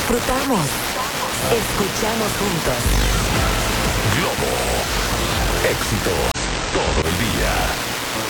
Disfrutamos. Escuchamos juntos. Globo. Éxitos todo el día.